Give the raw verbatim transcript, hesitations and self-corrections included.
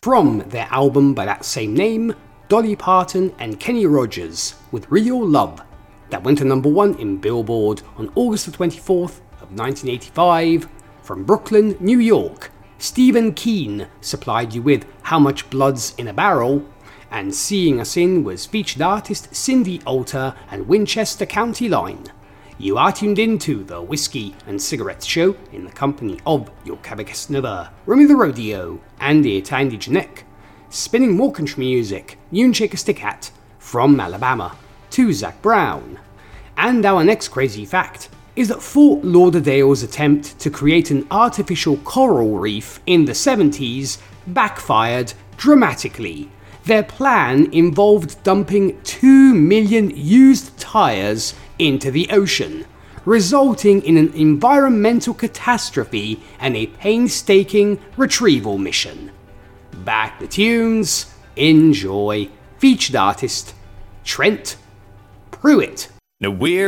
from their album by that same name, Dolly Parton and Kenny Rogers with Real Love, that went to number one in Billboard on August the twenty-fourth of nineteen eighty-five. From Brooklyn, New York, Stephen Keane supplied you with How Much Blood's in a Barrel, and Seeing Us In was featured artist Cindy Alter and Winchester County Line. You are tuned into the Whiskey and Cigarettes Show in the company of your Cabocasnova, Remy the Rodeo, Andy at Andy Janek, spinning more country music, Yoon Shake a Stick Hat, from Alabama to Zac Brown. And our next crazy fact is that Fort Lauderdale's attempt to create an artificial coral reef in the seventies backfired dramatically. Their plan involved dumping two million used tires into the ocean, resulting in an environmental catastrophe and a painstaking retrieval mission. Back the tunes, enjoy. Featured artist, Trent Pruitt. Now we're